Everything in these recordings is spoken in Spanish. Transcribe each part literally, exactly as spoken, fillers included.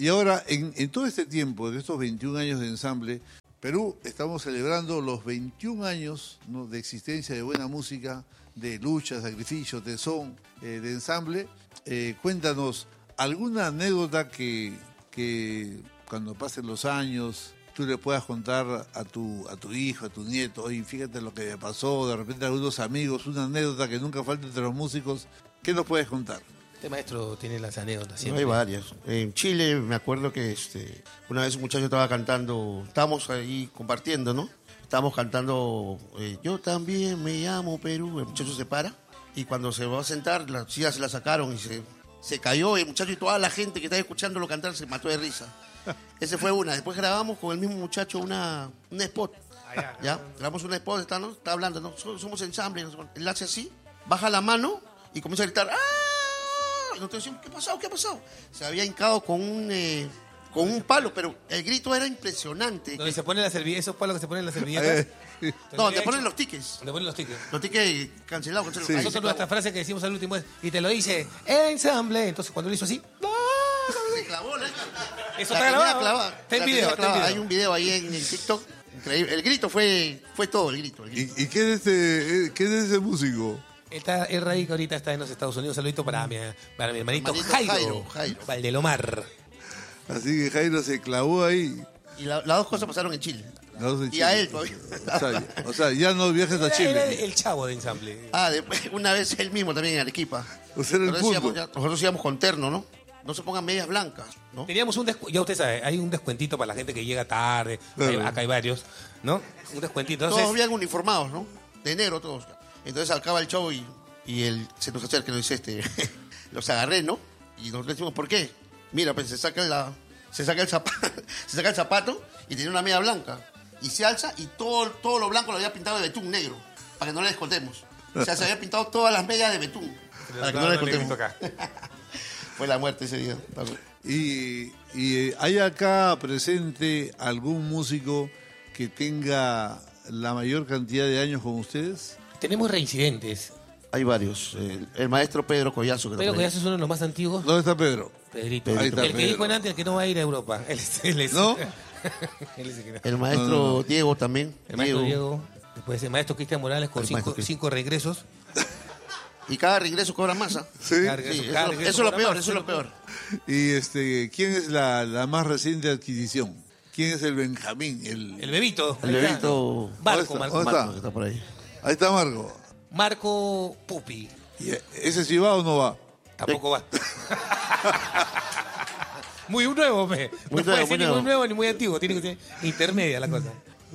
Y ahora, en, en todo este tiempo, en estos veintiún años de ensamble, Perú, estamos celebrando los veintiún años, ¿no?, de existencia de buena música, de lucha, sacrificio, tesón, eh, de ensamble. Eh, cuéntanos alguna anécdota que, que cuando pasen los años tú le puedas contar a tu, a tu hijo, a tu nieto. Oye, fíjate lo que me pasó, de repente algunos amigos, una anécdota que nunca falta entre los músicos. ¿Qué nos puedes contar? Este maestro tiene las anécdotas No, siempre. hay varias. En Chile me acuerdo que este, una vez un muchacho estaba cantando, estábamos ahí compartiendo, ¿no? Estábamos cantando, eh, yo también me llamo Perú. El muchacho se para y cuando se va a sentar, las sillas se la sacaron y se, se cayó. El muchacho y toda la gente que estaba escuchándolo cantar se mató de risa. Ese fue una. Después grabamos con el mismo muchacho una, un spot. ¿Ya? Grabamos un spot, está, ¿no? Está hablando, ¿no? Somos ensamble. Él hace así, baja la mano y comienza a gritar, ¡ah! Y nosotros decimos, ¿qué ha pasado? ¿Qué ha pasado? Se había hincado con un, eh, con un palo, pero el grito era impresionante. Donde se ponen las servilletas, esos palos que se ponen en las servilletas. No, te ponen los tickets. Te ponen los tickets. Los tickets cancelados. cancelados. Sí. Nosotros nuestra frase que decimos al último es, y te lo dice, ensamble. Entonces cuando lo hizo así, ¡ah! Se clavó, ¿no? Eso La está tenía grabado. clavada. Está en La video, tenía está en clavada. video. Hay un video ahí en, en TikTok. Increíble. El grito fue, fue todo, el grito. El grito. ¿Y, y qué, es ese, eh, qué es ese músico? Está, el radica ahorita está en los Estados Unidos. Saludito para mi, para mi hermanito, Hermanito Jairo, Jairo, Jairo. Valdelomar. Así que Jairo se clavó ahí. Y la- las dos cosas pasaron en Chile. Las dos en Y Chile. a él todavía. O sea, o sea, ya no viajas a Era, era Chile. el chavo de ensamble. Ah, después, una vez él mismo también en Arequipa. O sea, era el Nosotros íbamos, punto. ya- nosotros íbamos con terno, ¿no? No se pongan medias blancas, ¿no? Teníamos un descuento, ya usted sabe, hay un descuentito para la gente que llega tarde, Claro. hay- acá hay varios, ¿no? Un descuentito. Todos Entonces, bien uniformados, ¿no? De negro todos. Entonces acaba el show y, y él se nos acerca y nos dice, este, los agarré, ¿no? Y nosotros decimos, ¿por qué? Mira, pues se saca, la, se saca el zapato, se saca el zapato y tenía una media blanca. Y se alza y todo, todo lo blanco lo había pintado de betún negro, para que no le descontemos. O sea, se había pintado todas las medias de betún, para que no le descontemos. Fue la muerte ese día. Y, y eh, ¿hay acá presente algún músico que tenga la mayor cantidad de años con ustedes? tenemos reincidentes. Hay varios. El, el maestro Pedro Collazo. Que Pedro está por ahí. Collazo es uno de los más antiguos. ¿Dónde está Pedro? Pedrito. Ahí está el que Pedro. dijo en antes, el que no va a ir a Europa. Él es, él es- ¿No? Él es el que no. El maestro No, no, no. Diego también. El maestro Diego. Después el maestro Cristian Morales con El cinco, maestro Cristian. cinco regresos. Y cada regreso cobra masa. Sí. Cada Sí, regreso, eso, cada eso regreso es lo cobra peor, más, eso es lo peor. Y este, ¿quién es la, la más reciente adquisición? ¿Quién es el Benjamín? El, El bebito. El Ahí está. bebito Marco, ¿Dónde Marco. está? Marco, que está por ahí. Ahí está Marco. Marco Pupi. ¿Y ese sí va o no va? Tampoco va. Muy nuevo, me. Muy no puede nuevo, ser muy ni nuevo. muy nuevo ni muy antiguo. Tiene que ser intermedia la cosa.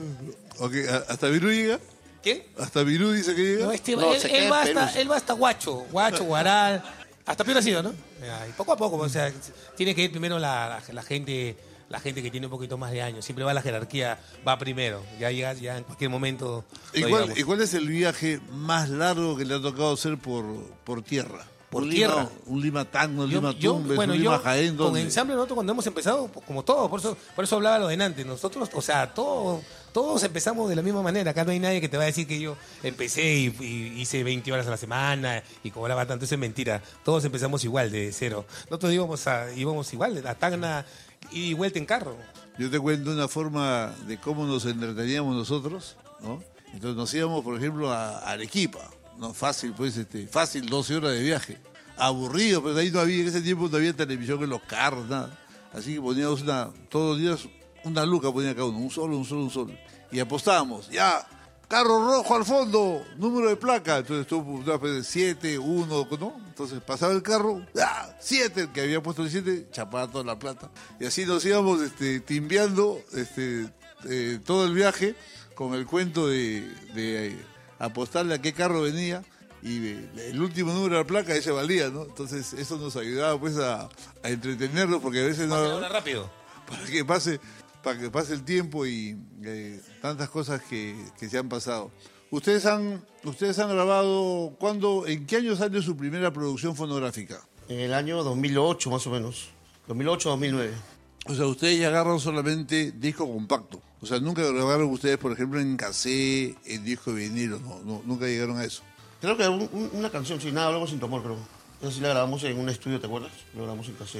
Ok, ¿a- ¿hasta Virú llega? ¿Quién? ¿Hasta Virú dice que llega? No, este, No, él, se él queda en va Perú. hasta, él va hasta Guacho. Guacho, Guaral. Hasta peor ha sido, ¿no? Ay, poco a poco. O sea, tiene que ir primero la, la, la gente la gente que tiene un poquito más de años. Siempre va la jerarquía, va primero. Ya llega, ya en cualquier momento. ¿Y lo cuál, digamos. y cuál es el viaje más largo que le ha tocado hacer por, por tierra? ¿Por un tierra? Lima, un Lima Tacno, un Yo- Lima yo, Tumbes, bueno, un Lima yo Jaén. con ¿dónde? ensamble nosotros cuando hemos empezado, pues, como todos, por eso, por eso hablaba lo de antes, nosotros, o sea, todos, todos empezamos de la misma manera, acá no hay nadie que te va a decir que yo empecé y, y hice veinte horas a la semana y cobraba tanto, eso es mentira, todos empezamos igual, de cero, nosotros íbamos, a, íbamos igual, de la Tacna y vuelta en carro. Yo te cuento una forma de cómo nos entreteníamos nosotros, ¿no? Entonces nos íbamos, por ejemplo, a Arequipa, ¿no? Fácil, pues, este, fácil, doce horas de viaje. Aburrido, pero ahí no había, en ese tiempo no había televisión en los carros, nada. Así que poníamos una, todos los días una luca ponía cada uno, un solo, un solo, un solo. Y apostábamos, ya, carro rojo al fondo, número de placa. Entonces tú, siete, uno, ¿no? Entonces pasaba el carro, ¡ah! siete, el que había puesto el siete, chapaba toda la plata. Y así nos íbamos este, timbeando este, eh, todo el viaje con el cuento de, de eh, apostarle a qué carro venía. Y eh, el último número de la placa ese valía, ¿no? Entonces eso nos ayudaba pues a, a entretenernos porque a veces no... Ahora rápido. para que pase para que pase el tiempo y eh, tantas cosas que, que se han pasado. Ustedes han ustedes han grabado, ¿cuándo, en qué año salió su primera producción fonográfica? En el año dos mil ocho, más o menos. dos mil ocho, dos mil nueve. O sea, ustedes ya agarran solamente disco compacto. O sea, nunca grabaron ustedes, por ejemplo, en cassette, en disco de vinilo, no, no, nunca llegaron a eso. Creo que un- un- una canción, sí, nada, hablamos sin tu amor, creo. Esa sí la grabamos en un estudio, ¿te acuerdas? Lo grabamos en cassette.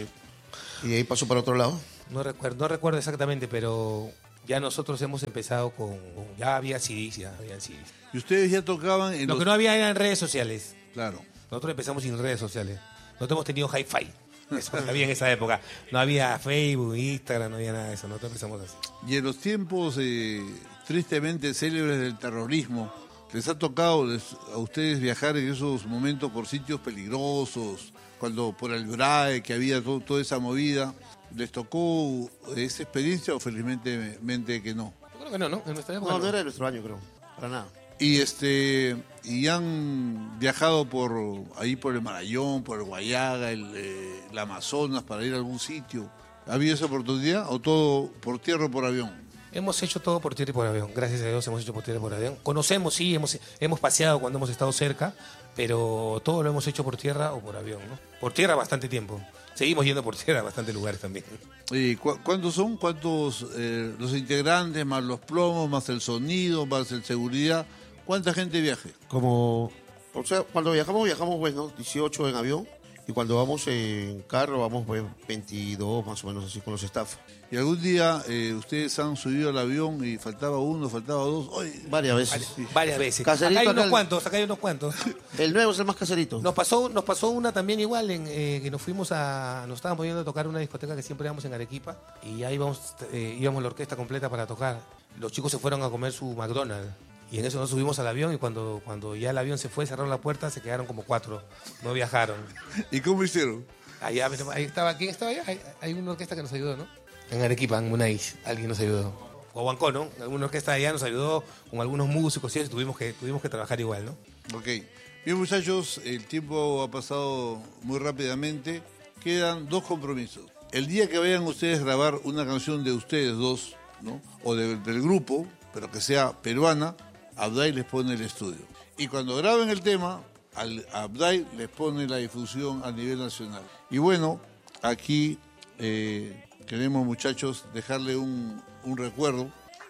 Y de ahí pasó para otro lado. No recuerdo, no recuerdo exactamente, pero ya nosotros hemos empezado con... Ya había C Ds, ya había C Ds. Y ustedes ya tocaban en Lo los... que no había eran redes sociales. Claro. Nosotros empezamos sin redes sociales. Nosotros hemos tenido hi-fi. Eso no había en esa época. No había Facebook, Instagram, no había nada de eso. Nosotros empezamos así. Y en los tiempos eh, tristemente célebres del terrorismo, ¿les ha tocado les, a ustedes viajar en esos momentos por sitios peligrosos? Cuando por el Brae, que había todo, toda esa movida, ¿les tocó esa experiencia o felizmente mente que no? Yo creo que no, ¿no? En nuestra época No, no. no era de nuestro año, creo. Para nada. Y este y han viajado por ahí por el Marañón, por el Guayaga, el, eh, el Amazonas para ir a algún sitio. ¿Ha habido esa oportunidad o todo por tierra o por avión? Hemos hecho todo por tierra y por avión. Gracias a Dios hemos hecho por tierra y por avión. Conocemos, sí, hemos, hemos paseado cuando hemos estado cerca, pero todo lo hemos hecho por tierra o por avión, ¿no? Por tierra bastante tiempo. Seguimos yendo por tierra a bastantes lugares también. ¿Y cu- cuántos son? ¿Cuántos eh, los integrantes, más los plomos, más el sonido, más el seguridad? ¿Cuánta gente viaja? Como, o sea, cuando viajamos, viajamos, pues, ¿no? dieciocho en avión. Y cuando vamos en carro, vamos, pues, veintidós, más o menos, así, con los staff. Y algún día eh, ustedes han subido al avión y faltaba uno, faltaba dos. ¡Ay! Varias veces. Varias, varias veces. Caserito Acá hay acá unos el- cuantos, acá hay unos cuantos. El nuevo es el más caserito. Nos pasó, nos pasó una también igual, en, eh, que nos fuimos a, nos estábamos yendo a tocar una discoteca que siempre íbamos en Arequipa y ahí íbamos, eh, íbamos la orquesta completa para tocar. Los chicos se fueron a comer su McDonald's y en eso nos subimos al avión y cuando, cuando ya el avión se fue, cerraron la puerta, se quedaron como cuatro, no viajaron. ¿Y cómo hicieron? Allá, ahí estaba, ¿quién estaba allá? Hay, hay una orquesta que nos ayudó, ¿no? En Arequipa, en Munay, alguien nos ayudó. O Huancó, ¿no? Alguna orquesta de allá nos ayudó con algunos músicos y eso, tuvimos que, tuvimos que trabajar igual, ¿no? Ok. Bien, muchachos, el tiempo ha pasado muy rápidamente. Quedan dos compromisos. El día que vayan ustedes a grabar una canción de ustedes dos, ¿no? O de- del grupo, pero que sea peruana, Abday les pone el estudio. Y cuando graben el tema, al, Abday les pone la difusión a nivel nacional. Y bueno, aquí eh, queremos, muchachos, dejarle un, un recuerdo.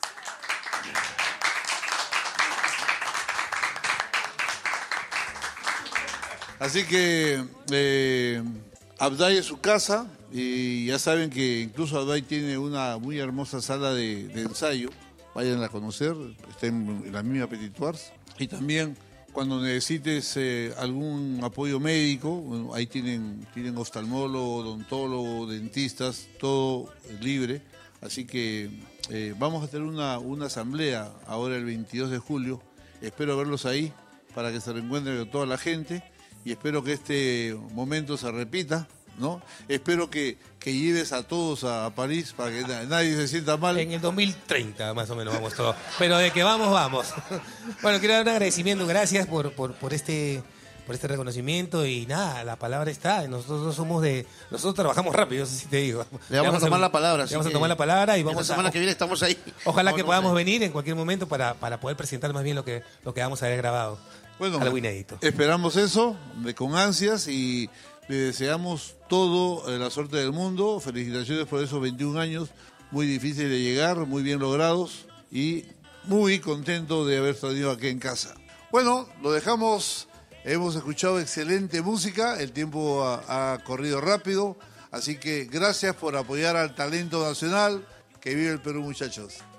Así que eh, Abday es su casa y ya saben que incluso Abday tiene una muy hermosa sala de, de ensayo. Vayan a conocer, está en, en la misma Petit Tours. Y también cuando necesites eh, algún apoyo médico, bueno, ahí tienen, tienen oftalmólogo, odontólogo, dentistas, todo libre. Así que eh, vamos a tener una, una asamblea ahora el veintidós de julio. Espero verlos ahí para que se reencuentren con toda la gente. Y espero que este momento se repita, ¿no? Espero que, que lleves a todos a, a París para que na- nadie se sienta mal. En el dos mil treinta más o menos vamos todos. Pero de que vamos, vamos. Bueno, quiero dar un agradecimiento, gracias por, por, por este por este reconocimiento y nada, la palabra está. Nosotros somos de, nosotros trabajamos rápido, eso sí te digo. Le vamos a tomar la palabra. Le así vamos a que tomar la palabra y vamos esta a semana que viene estamos ahí. ojalá No, que no podamos sé. venir en cualquier momento para, para poder presentar más bien lo que lo que vamos a haber grabado. Bueno, Algo inédito. esperamos eso de, con ansias y le deseamos todo eh, la suerte del mundo. Felicitaciones por esos veintiún años, muy difíciles de llegar, muy bien logrados y muy contento de haber estado aquí en casa. Bueno, lo dejamos, hemos escuchado excelente música, el tiempo ha, ha corrido rápido, así que gracias por apoyar al talento nacional. Que vive el Perú, muchachos.